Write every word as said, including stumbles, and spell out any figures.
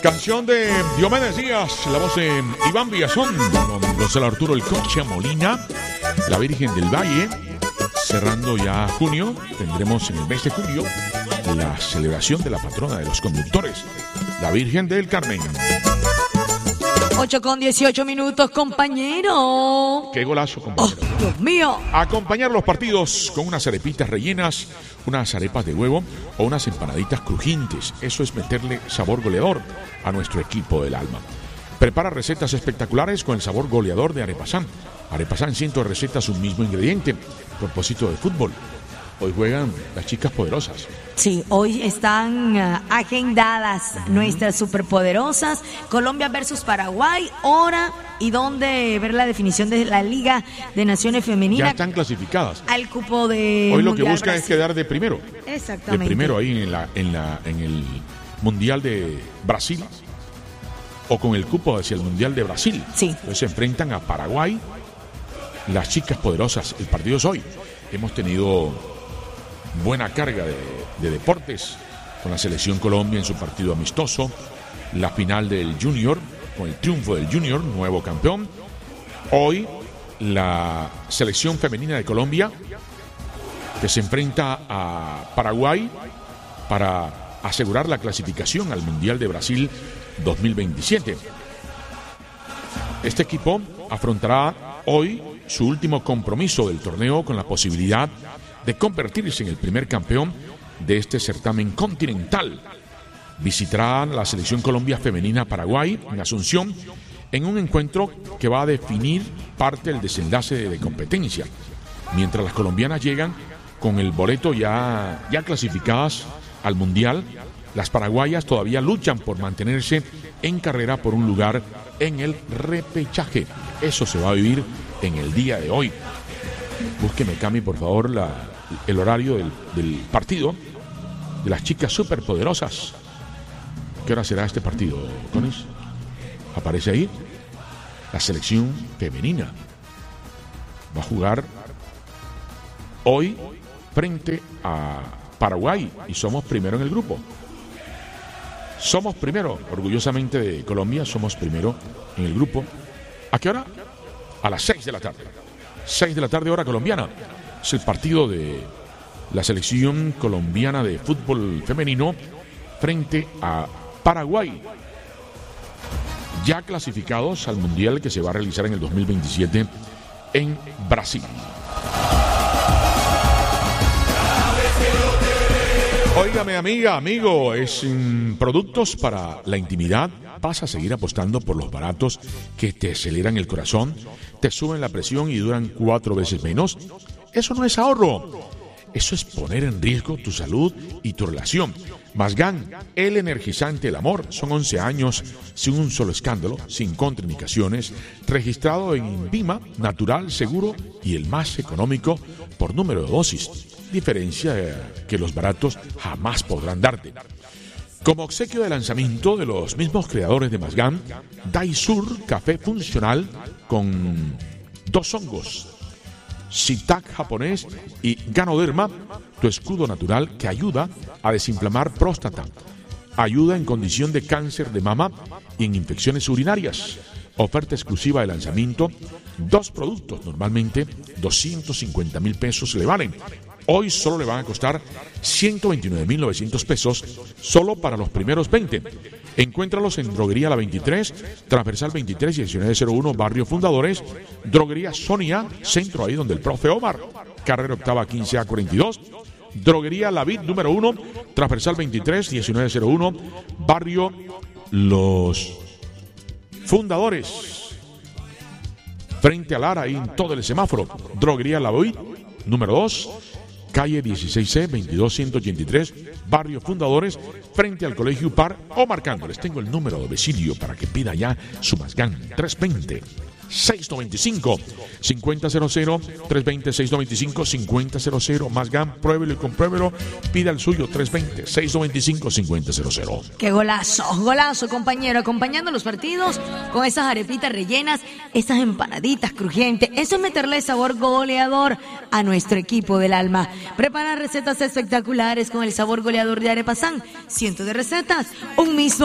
Canción de Diomedes Díaz, la voz de Iván Villazón, don Gonzalo Arturo El Coche Molina, la Virgen del Valle. Cerrando ya junio, tendremos en el mes de julio la celebración de la patrona de los conductores, la Virgen del Carmen. ocho con dieciocho minutos, compañero. Qué golazo, compañero. Oh, Dios mío. Acompañar los partidos con unas arepitas rellenas, unas arepas de huevo o unas empanaditas crujientes. Eso es meterle sabor goleador a nuestro equipo del alma. Prepara recetas espectaculares con el sabor goleador de Arepasán. Arepasán, cientos de recetas, un mismo ingrediente. Propósito de fútbol. Hoy juegan las chicas poderosas. Sí, hoy están uh, agendadas uh-huh. nuestras superpoderosas. Colombia versus Paraguay. Hora y dónde ver la definición de la Liga de Naciones Femeninas. Ya están clasificadas. Al cupo de Hoy lo que Mundial busca Brasil. Es quedar de primero. Exactamente. De primero ahí en, la, en, la, en el Mundial de Brasil. O con el cupo hacia el Mundial de Brasil. Sí. Entonces se enfrentan a Paraguay. Las chicas poderosas. El partido es hoy. Hemos tenido buena carga de, de deportes con la selección Colombia en su partido amistoso. La final del Junior, con el triunfo del Junior, nuevo campeón. Hoy la selección femenina de Colombia que se enfrenta a Paraguay para asegurar la clasificación al Mundial de Brasil dos mil veintisiete. Este equipo afrontará hoy su último compromiso del torneo con la posibilidad de convertirse en el primer campeón de este certamen continental. Visitará la selección Colombia femenina Paraguay en Asunción en un encuentro que va a definir parte del desenlace de, de competencia. Mientras las colombianas llegan con el boleto ya, ya clasificadas al Mundial, las paraguayas todavía luchan por mantenerse en carrera por un lugar en el repechaje. Eso se va a vivir en el día de hoy. Búsqueme, Cami, por favor, la, el horario del, del partido de las chicas superpoderosas. ¿Qué hora será este partido, Conis? Aparece ahí. La selección femenina va a jugar hoy frente a Paraguay y somos primero en el grupo. Somos primero, orgullosamente de Colombia, somos primero en el grupo. ¿A qué hora? A las seis de la tarde. seis de la tarde, hora colombiana. Es el partido de la selección colombiana de fútbol femenino frente a Paraguay. Ya clasificados al Mundial que se va a realizar en el dos mil veintisiete en Brasil. Óigame, amiga, amigo, es um, productos para la intimidad. ¿Vas a seguir apostando por los baratos que te aceleran el corazón, te suben la presión y duran cuatro veces menos? Eso no es ahorro. Eso es poner en riesgo tu salud y tu relación. Masgan, el energizante del amor. Son once años sin un solo escándalo, sin contraindicaciones, registrado en INVIMA, natural, seguro y el más económico por número de dosis. Diferencia que los baratos jamás podrán darte. Como obsequio de lanzamiento de los mismos creadores de Masgan, Daisur Café Funcional con dos hongos, Shiitake japonés y Ganoderma, tu escudo natural que ayuda a desinflamar próstata, ayuda en condición de cáncer de mama y en infecciones urinarias. Oferta exclusiva de lanzamiento, dos productos normalmente doscientos cincuenta mil pesos le valen. Hoy solo le van a costar ciento veintinueve mil novecientos pesos solo para los primeros veinte. Encuéntralos en Droguería La veintitrés, Transversal veintitrés, diecinueve cero uno, Barrio Fundadores, Droguería Sonia, centro ahí donde el profe Omar, carrera octava quince A cuarenta y dos, Droguería La Vid número uno, Transversal veintitrés, diecinueve cero uno, Barrio Los Fundadores, frente a Lara, ahí en todo el semáforo. Droguería La Vid número dos, calle dieciséis C, veintidós ciento ochenta y tres, Barrio Fundadores, frente al Colegio Par, o marcándoles. Tengo el número de domicilio para que pida ya su Masgan, tres veinte, seiscientos noventa y cinco, cincuenta cero cero, trescientos veinte, seiscientos noventa y cinco, cincuenta cero cero, Masgan, pruébelo y compruébelo, pida el suyo, trescientos veinte, seiscientos noventa y cinco, cincuenta cero cero. Qué golazo, golazo, compañero, acompañando los partidos con esas arepitas rellenas, esas empanaditas crujientes. Eso es meterle sabor goleador a nuestro equipo del alma. Prepara recetas espectaculares con el sabor goleador de Arepasán. Cientos de recetas, un mismo